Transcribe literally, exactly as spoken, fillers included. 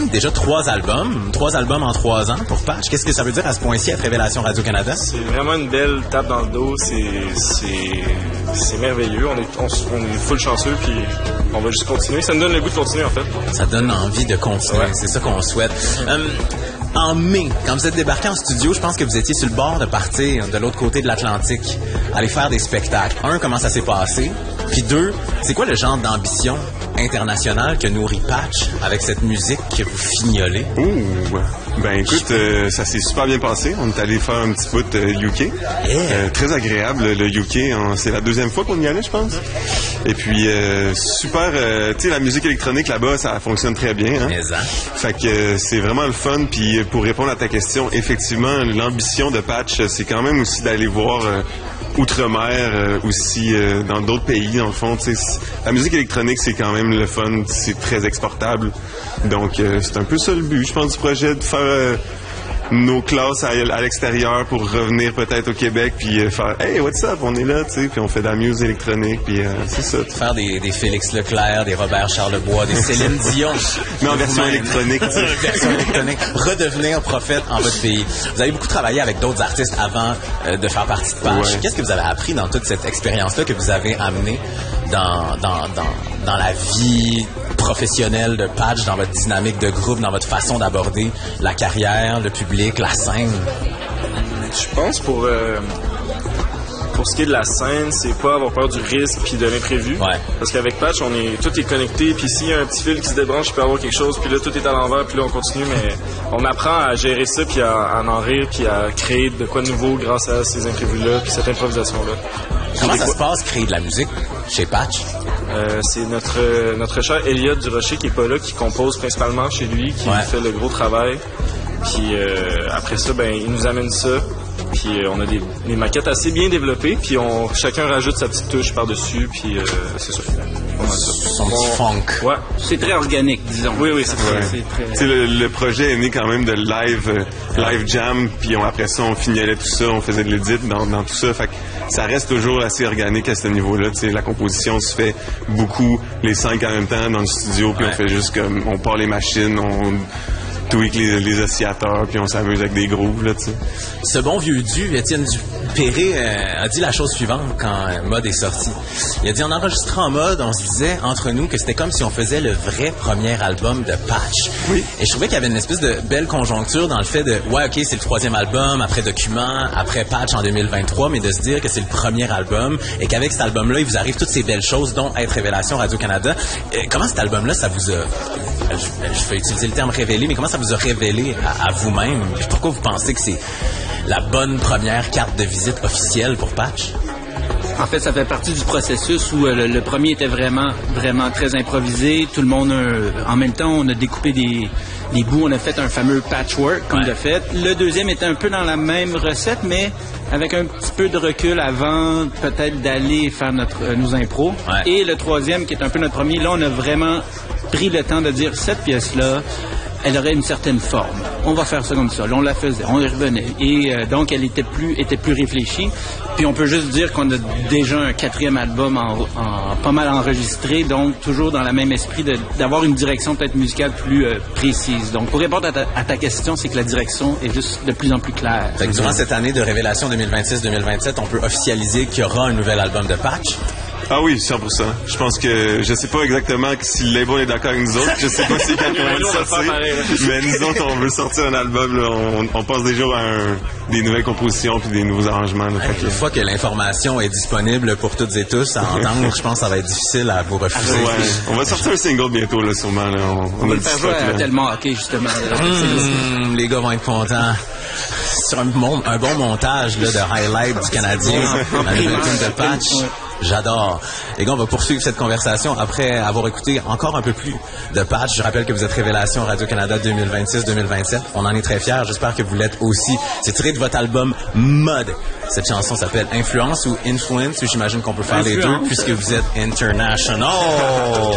déjà trois albums, trois albums en trois ans pour Patch. Qu'est-ce que ça veut dire à ce point-ci être Révélation Radio-Canada? C'est vraiment une belle tape dans le dos. C'est, c'est, c'est merveilleux. On est, on, on est full chanceux, puis on va juste continuer. Ça nous donne le goût de continuer, en fait. Ça donne envie de continuer. Ouais. C'est ça qu'on souhaite. Um, En mai, quand vous êtes débarqué en studio, je pense que vous étiez sur le bord de partir de l'autre côté de l'Atlantique, aller faire des spectacles. Un, comment ça s'est passé? Puis deux, c'est quoi le genre d'ambition internationale que nourrit Patch avec cette musique que vous fignolez? Ouh! Ben écoute, euh, ça s'est super bien passé. On est allé faire un petit bout euh, U K. Yeah. Euh, très agréable, le U K. Hein, c'est la deuxième fois qu'on y allait, je pense. Et puis, euh, super... Euh, tu sais, la musique électronique là-bas, ça fonctionne très bien. Hein? Exact. Fait que euh, c'est vraiment le fun. Puis pour répondre à ta question, effectivement, l'ambition de Patch, c'est quand même aussi d'aller voir... Euh, outre-mer, euh, aussi euh, dans d'autres pays, dans le fond. La musique électronique, c'est quand même le fun, c'est très exportable. Donc, euh, c'est un peu ça le but, je pense, du projet, de faire euh, nos classes à, à l'extérieur pour revenir peut-être au Québec, puis euh, faire « Hey, what's up? On est là, tu sais, puis on fait de la musique électronique, puis euh, c'est ça. » Faire des, des Félix Leclerc, des Robert Charlebois, des Céline Dion. Mais en version électronique, tu sais. version électronique. Redevenir prophète en votre pays. Vous avez beaucoup travaillé avec d'autres artistes avant euh, de faire partie de Patch. Ouais. Qu'est-ce que vous avez appris dans toute cette expérience-là que vous avez amenée dans, dans, dans, dans la vie professionnelle de Patch, dans votre dynamique de groupe, dans votre façon d'aborder la carrière, le public, la scène? Je pense pour euh, pour ce qui est de la scène, c'est pas avoir peur du risque puis de l'imprévu. Ouais. Parce qu'avec Patch, on est tout est connecté, puis s'il y a un petit fil qui se débranche, il peut y avoir quelque chose, puis là tout est à l'envers, puis là on continue, mais on apprend à gérer ça, puis à, à en rire, puis à créer de quoi de nouveau grâce à ces imprévus-là, puis cette improvisation-là. Comment ça se passe, créer de la musique chez Patch? Euh, c'est notre euh, notre cher Elliot Durocher qui est pas là, qui compose principalement chez lui, qui ouais. fait le gros travail. Puis euh, après ça, ben il nous amène ça. Puis euh, on a des, des maquettes assez bien développées. Puis on chacun rajoute sa petite touche par-dessus. Puis euh, c'est ça. On a ça. Son petit funk. Ouais. C'est très organique, disons. Oui, oui, c'est ouais. très... C'est très... Le, le projet est né quand même de live, euh, live jam. Puis on, après ça, on fignolait tout ça. On faisait de l'édit dans, dans tout ça. Fait que ça reste toujours assez organique à ce niveau-là. T'sais, la composition se fait beaucoup, les cinq en même temps dans le studio. Puis ouais. on fait juste comme... On part les machines, on... tweak les, les oscillateurs, puis on s'amuse avec des grooves, là, tu sais. Ce bon vieux du, Étienne Dupéré, euh, a dit la chose suivante quand euh, Mode est sorti. Il a dit, en enregistrant en Mode, on se disait, entre nous, que c'était comme si on faisait le vrai premier album de Patch. Oui. Et je trouvais qu'il y avait une espèce de belle conjoncture dans le fait de, ouais, OK, c'est le troisième album, après Document, après Patch en deux mille vingt-trois, mais de se dire que c'est le premier album, et qu'avec cet album-là, il vous arrive toutes ces belles choses, dont être Révélation Radio-Canada. Euh, comment cet album-là, ça vous a... Je, je vais utiliser le terme révélé, mais comment ça vous a révélé à, à vous-même? Puis pourquoi vous pensez que c'est la bonne première carte de visite officielle pour Patch? En fait, ça fait partie du processus où euh, le, le premier était vraiment, vraiment très improvisé. Tout le monde, euh, en même temps, on a découpé des, des bouts, on a fait un fameux patchwork, comme de fait. Le deuxième était un peu dans la même recette, mais avec un petit peu de recul avant peut-être d'aller faire notre, euh, nos impros. Ouais. Et le troisième, qui est un peu notre premier, là, on a vraiment pris le temps de dire, cette pièce-là, elle aurait une certaine forme. On va faire ça comme ça. Là, on la faisait, on y revenait. Et euh, donc, elle était plus, était plus réfléchie. Puis, on peut juste dire qu'on a déjà un quatrième album en, en, pas mal enregistré, donc toujours dans le même esprit de, d'avoir une direction peut-être musicale plus euh, précise. Donc, pour répondre à ta, à ta question, c'est que la direction est juste de plus en plus claire. Fait que durant cette année de Révélation deux mille vingt-six deux mille vingt-sept, on peut officialiser qu'il y aura un nouvel album de Patch? Ah oui, cent pour cent. Je pense que, je sais pas exactement si le label est d'accord avec nous autres. Je sais pas si quand on va le sortir. Mais nous autres, on veut sortir un album, là. On, on pense déjà à un, des nouvelles compositions puis des nouveaux arrangements. Là. Hey, une fois que l'information est disponible pour toutes et tous à entendre, je pense que ça va être difficile à vous refuser. Ouais. On va sortir un single bientôt, là, sûrement, là. On, on, on va le faire jouer à tellement hockey, justement. Mmh, les gars vont être contents. Sur un bon, un bon montage, là, de highlight du Canadien, la nouvelle tune de Patch. J'adore. Les gars, on va poursuivre cette conversation après avoir écouté encore un peu plus de Patch. Je rappelle que vous êtes Révélation Radio-Canada deux mille vingt-six deux mille vingt-sept. On en est très fiers. J'espère que vous l'êtes aussi. C'est tiré de votre album Mud. Cette chanson s'appelle Influence ou Influence. J'imagine qu'on peut faire Influence. Les deux puisque vous êtes international.